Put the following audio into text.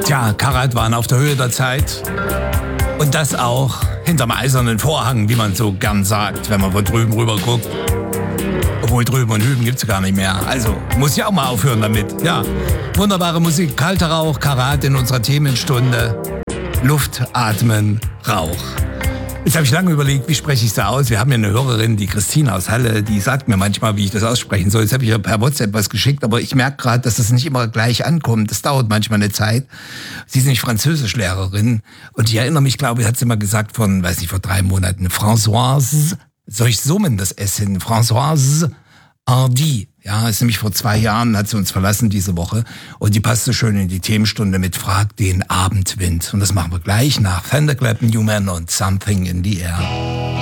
Tja, Karat waren auf der Höhe der Zeit. Und das auch hinterm eisernen Vorhang, wie man so gern sagt, wenn man von drüben rüber guckt. Obwohl drüben und hüben gibt's gar nicht mehr. Also muss ich auch mal aufhören damit. Ja, wunderbare Musik, kalter Rauch, Karat in unserer Themenstunde. Luft, Atmen, Rauch. Jetzt habe ich lange überlegt, wie spreche ich es da aus. Wir haben ja eine Hörerin, die Christine aus Halle, die sagt mir manchmal, wie ich das aussprechen soll. Jetzt habe ich ihr per WhatsApp was geschickt, aber ich merke gerade, dass das nicht immer gleich ankommt. Das dauert manchmal eine Zeit. Sie ist nicht Französischlehrerin und ich erinnere mich, glaube ich, hat sie mal gesagt vor 3 Monaten, Françoise, soll ich summen das S hin? Françoise Hardy. Ja, ist nämlich vor 2 Jahren, hat sie uns verlassen diese Woche. Und die passte schön in die Themenstunde mit Frag den Abendwind. Und das machen wir gleich nach Thunderclap Newman und Something in the Air.